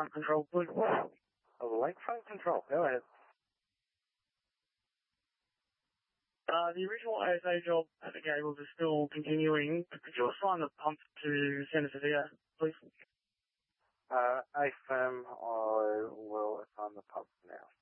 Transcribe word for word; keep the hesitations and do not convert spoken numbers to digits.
front control, please. Oh, lakefront control, go ahead. Uh, the original A S A job at the Gables is still continuing. Could you assign the pump to Santa Sofia, please? Uh, A F M, I will assign the pump now.